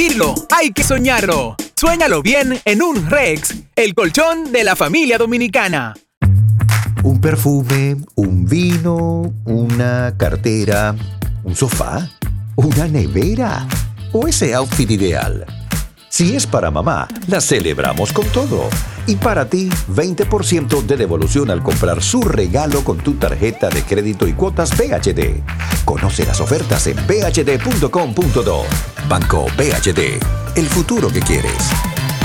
Irlo, hay que soñarlo. Suéñalo bien en un Rex, el colchón de la familia dominicana. Un perfume, un vino, una cartera, un sofá, una nevera o ese outfit ideal. Si es para mamá, la celebramos con todo. Y para ti, 20% de devolución al comprar su regalo con tu tarjeta de crédito y cuotas BHD. Conoce las ofertas en bhd.com.do. Banco BHD, el futuro que quieres.